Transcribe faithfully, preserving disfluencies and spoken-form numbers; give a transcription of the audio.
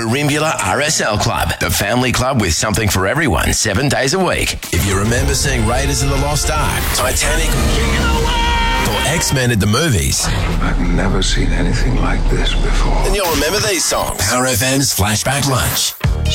Merimbula R S L Club, the family club with something for everyone, seven days a week. If you remember seeing Raiders of the Lost Ark, Titanic, or X-Men at the movies, I've never seen anything like this before. then you'll remember these songs. Power F M's Flashback Lunch.